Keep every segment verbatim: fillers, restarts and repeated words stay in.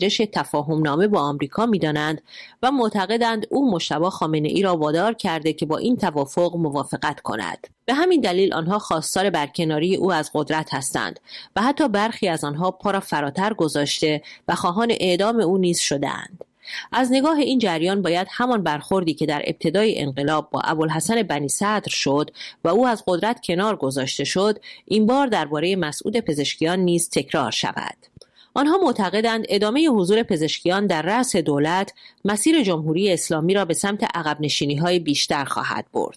پذیرش تفاهمنامه با آمریکا می‌دانند و معتقدند او مجتبی خامنه‌ای را وادار کرده که با این توافق موافقت کند. به همین دلیل آنها خواستار برکناری او از قدرت هستند و حتی برخی از آنها پا را فراتر گذاشته و خواهان اعدام او نیز شده‌اند. از نگاه این جریان باید همان برخوردی که در ابتدای انقلاب با ابوالحسن بنی صدر شد و او از قدرت کنار گذاشته شد، این بار درباره مسعود پزشکیان نیز تکرار شود. آنها معتقدند ادامه حضور پزشکیان در رأس دولت مسیر جمهوری اسلامی را به سمت عقب نشینی‌های بیشتر خواهد برد.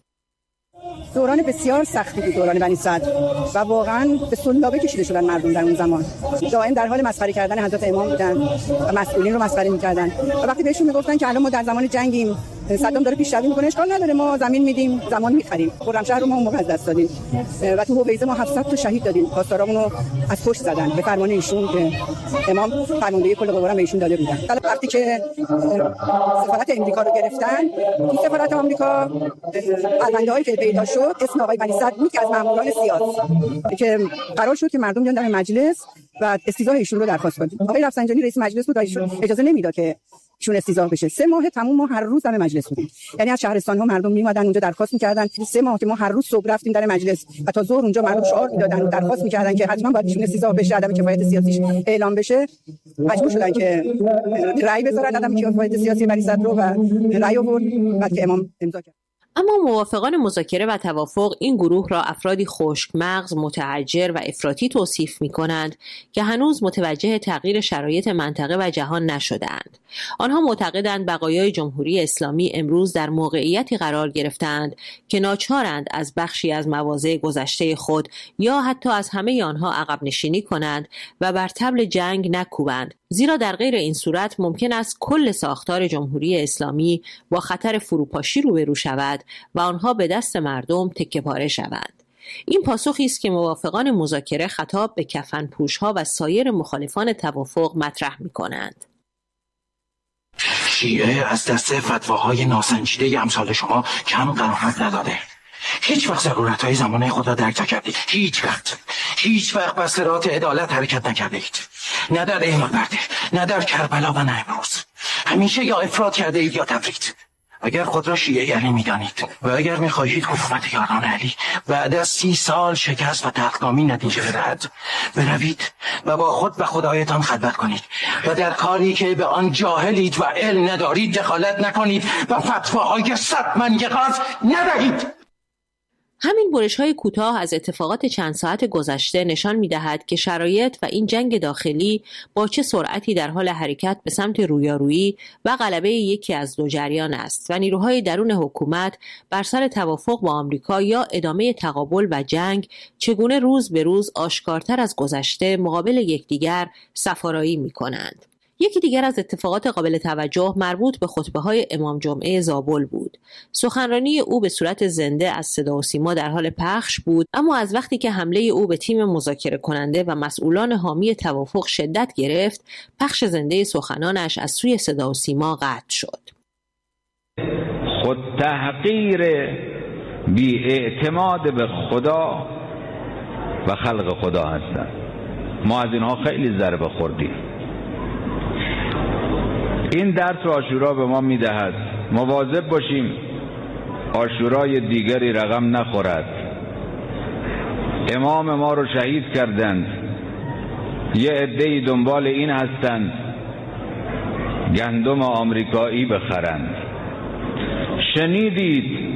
دوران بسیار سختی بود دوران بنی صدر و واقعا به سلابه کشیده شدن مردم در اون زمان. دائم در حال مسخره کردن حضرت امام بودن و مسئولین رو مسخره می‌کردن و وقتی بهشون میگفتن که الان ما در زمان جنگیم، صدام داره پیشروی میکنه، اشکال نداره، ما زمین میدیم، زمان میخریم. خرمشهر رو ما اون موقع از دست دادیم و تو هویزه ما هفتصد تا شهید دادیم. پاسدارامون رو از پشت زدن به فرمان ایشون که امام فرماندهی کل قوا رو به ایشون داده بودن. وقتی که سفارت امریکا رو گرفتن، تو سفارت آمریکا پرونده‌ای که پیدا شد اسم آقای بنی صدر بود که از ماموران سیاسی که قرار شد که مردم بیان در مجلس و استیضاح ایشون رو درخواست کنن. آقای رفسنجانی رئیس مجلس بود و ایشون اجازه نمیداد که چون استیضاح بشه. سه ماه تموم ما هر روز در مجلس بودیم. یعنی از شهرستان ها مردم می اومدن اونجا درخواست می‌کردن. سه ماه که ما هر روز صبح رفتیم در مجلس و تا ظهر اونجا مردم شعار میدادن و درخواست می‌کردن که حتما باید ایشون استیضاح بشه، عدم کفایت سیاسیش اعلام بشه. مجبور شدن که رأی بذارن عدم کفایت سیاسی بنی صدر رو و رأی آورد بعد که امام امضا کرد. اما موافقان مذاکره و توافق این گروه را افرادی خشک مغز، متحجر و افراطی توصیف می کنند که هنوز متوجه تغییر شرایط منطقه و جهان نشدند. آنها معتقدند بقایای جمهوری اسلامی امروز در موقعیتی قرار گرفتند که ناچارند از بخشی از مواضع گذشته خود یا حتی از همه آنها عقب نشینی کنند و بر طبل جنگ نکوبند، زیرا در غیر این صورت ممکن است کل ساختار جمهوری اسلامی با خطر فروپاشی روبرو شود و آنها به دست مردم تکه پاره شوند. این پاسخی است که موافقان مذاکره خطاب به کفنپوش‌ها و سایر مخالفان توافق مطرح می‌کنند. شیعه از دست فتواهای ناسنجیده امثال شما کم قناعت نداده. هیچ وقت ضرورت‌های زمانه خدا درک نکردید. هیچ وقت. هیچ وقت به صراط عدالت حرکت نکردید. نه در احمد برده، نه در کربلا و نه امروز. همیشه یا افراط کرده اید یا تفرید. اگر خود را شیعه علی می‌دانید و اگر می‌خواهید حکومت یاران علی بعد از سی سال شکست و تلخکامی نتیجه بدهد، بروید و با خود و خدایتان خلوت کنید و در کاری که به آن جاهلید و علم ندارید دخالت نکنید و فتواهای صد من یقظ ندهید. همین برش‌های کوتاه از اتفاقات چند ساعت گذشته نشان می‌دهد که شرایط و این جنگ داخلی با چه سرعتی در حال حرکت به سمت رویارویی و غلبه یکی از دو جریان است و نیروهای درون حکومت بر سر توافق با آمریکا یا ادامه تقابل و جنگ چگونه روز به روز آشکارتر از گذشته مقابل یکدیگر صف‌آرایی می‌کنند. یکی دیگر از اتفاقات قابل توجه مربوط به خطبه‌های امام جمعه زابل بود. سخنرانی او به صورت زنده از صدا و سیما در حال پخش بود، اما از وقتی که حمله او به تیم مذاکره کننده و مسئولان حامی توافق شدت گرفت، پخش زنده سخنانش از سوی صدا و سیما قطع شد. خود تحقیر بی اعتماد به خدا و خلق خدا هستند. ما از اینها خیلی ضربه خوردیم. این درس عاشورا به ما میدهد مواظب باشیم عاشورای دیگری رقم نخورد. امام ما رو شهید کردند، یه عده‌ای دنبال این هستند گندم آمریکایی بخرند. شنیدید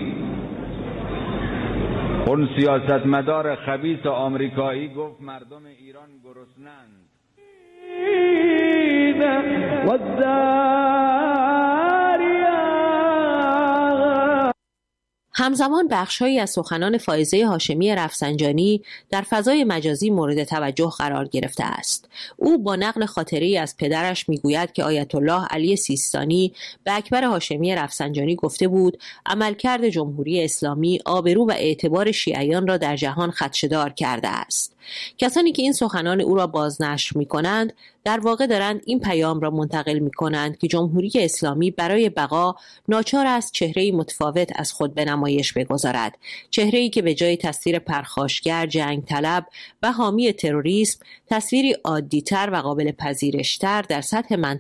اون سیاستمدار خبیث آمریکایی گفت مردم ایران گرسنند. همزمان بخش‌هایی از سخنان فائزه هاشمی رفسنجانی در فضای مجازی مورد توجه قرار گرفته است. او با نقل خاطره‌ای از پدرش میگوید که آیت الله علی سیستانی به اکبر هاشمی رفسنجانی گفته بود عملکرد جمهوری اسلامی آبرو و اعتبار شیعیان را در جهان خدشه‌دار کرده است. کسانی که این سخنان او را بازنشر می‌کنند در واقع دارند این پیام را منتقل می‌کنند که جمهوری اسلامی برای بقا ناچار است چهره‌ای متفاوت از خود به نمایش بگذارد، چهره‌ای که به جای تصویر پرخاشگر، جنگ طلب و حامی تروریسم، تصویری عادی‌تر و قابل پذیرش‌تر در سطح